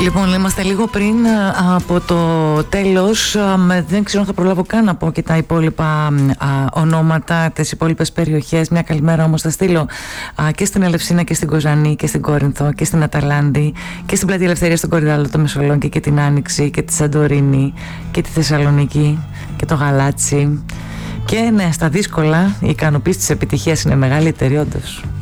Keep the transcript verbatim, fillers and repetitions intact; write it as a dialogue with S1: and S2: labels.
S1: Λοιπόν, είμαστε λίγο πριν από το τέλος. Δεν ξέρω αν θα προλάβω καν να πω και τα υπόλοιπα ονόματα, τις υπόλοιπες περιοχές. Μια καλημέρα όμως θα στείλω και στην Ελευσίνα και στην Κοζανή και στην Κόρινθο και στην Αταλάντη και στην Πλατεία Ελευθερίας, στον Κορυδάλο, το Μεσολόγγι και την Άνοιξη και τη Σαντορίνη και τη Θεσσαλονίκη και το Γαλάτσι. Και ναι, στα δύσκολα η ικανοποίηση της επιτυχίας είναι μεγάλη, εταιρεία όντως.